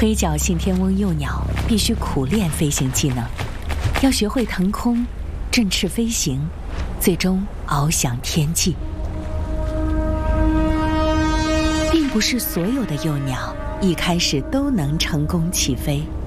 黑脚信天翁幼鸟必须苦练飞行技能，要学会腾空、振翅飞行，最终翱翔天际。并不是所有的幼鸟一开始都能成功起飞。